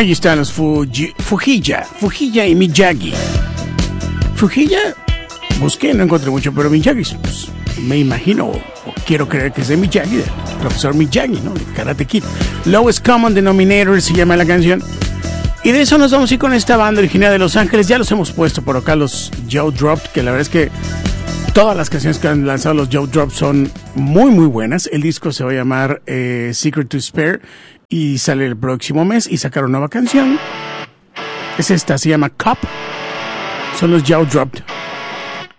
Ahí están los Fujilla y Miyagi. Fujilla, busqué, no encontré mucho, pero Miyagi, pues, me imagino, o quiero creer que es de Miyagi, del profesor Miyagi, ¿no? De Karate Kid. Lowest Common Denominator se llama la canción. Y de eso nos vamos a ir con esta banda originaria de Los Ángeles. Ya los hemos puesto por acá, los Joe Dropped, que la verdad es que todas las canciones que han lanzado los Joe Dropped son muy, muy buenas. El disco se va a llamar Secret to Spare y sale el próximo mes y sacaron nueva canción. Es esta, se llama Cop. Son los Joe Dropped.